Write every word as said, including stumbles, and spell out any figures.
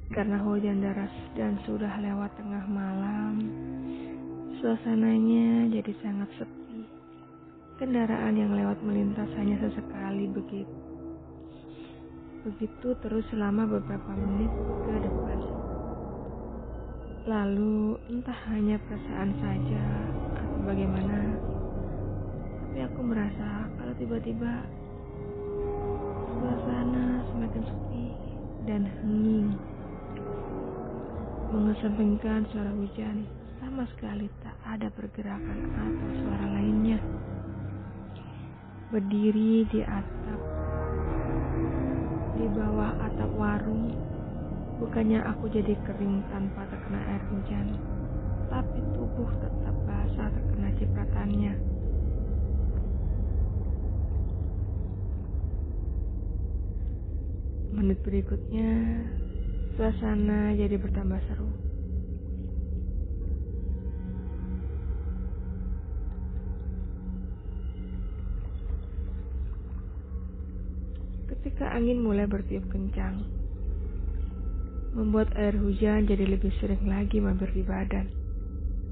Karena hujan deras dan sudah lewat tengah malam, suasananya jadi sangat sepi. Kendaraan yang lewat melintas hanya sesekali begitu. Begitu terus selama beberapa menit ke depan. Lalu entah hanya perasaan saja atau bagaimana, tapi aku merasa kalau tiba-tiba suasana semakin sepi dan hening. Mengesampingkan suara hujan, sama sekali tak ada pergerakan atau suara lainnya. Berdiri di atap, di bawah atap warung, bukannya aku jadi kering tanpa terkena air hujan, tapi tubuh tetap basah terkena cipratannya. Menit berikutnya, suasana jadi bertambah seru. Ketika angin mulai bertiup kencang, membuat air hujan jadi lebih sering lagi mampir di badan.